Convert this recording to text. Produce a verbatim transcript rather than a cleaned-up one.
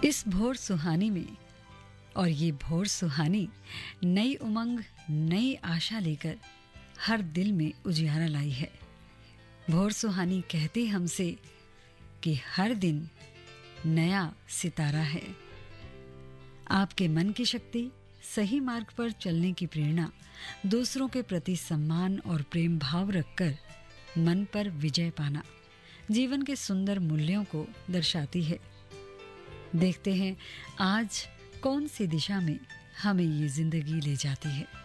इस भोर सुहानी में और ये भोर सुहानी नई उमंग नई आशा लेकर हर दिल में उजियारा लाई है। भोर सुहानी कहती हमसे कि हर दिन नया सितारा है। आपके मन की शक्ति, सही मार्ग पर चलने की प्रेरणा, दूसरों के प्रति सम्मान और प्रेम भाव रखकर मन पर विजय पाना जीवन के सुंदर मूल्यों को दर्शाती है। देखते हैं आज कौन सी दिशा में हमें ये जिंदगी ले जाती है।